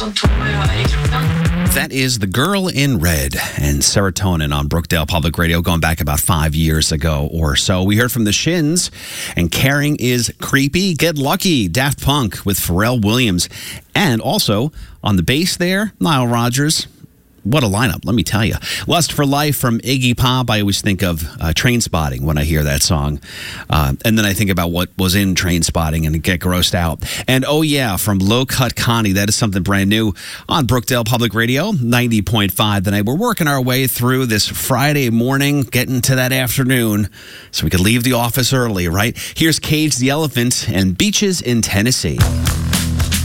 That is The Girl in Red and Serotonin on Brookdale Public Radio going back about 5 years ago or so. We heard from the Shins and Caring is Creepy. Get Lucky, Daft Punk with Pharrell Williams. And also on the bass there, Nile Rodgers. What a lineup, let me tell you. Lust for Life from Iggy Pop. I always think of Trainspotting when I hear that song. And then I think about what was in Trainspotting and get grossed out. And Oh Yeah from Low Cut Connie. That is something brand new on Brookdale Public Radio, 90.5 tonight. We're working our way through this Friday morning, getting to that afternoon so we could leave the office early, right? Here's Cage the Elephant and Beaches in Tennessee.